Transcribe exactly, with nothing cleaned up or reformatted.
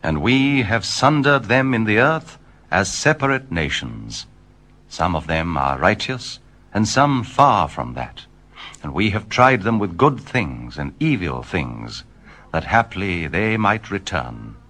And we have sundered them in the earth as separate nations. Some of them are righteous, and some far from that. And we have tried them with good things and evil things, that haply they might return.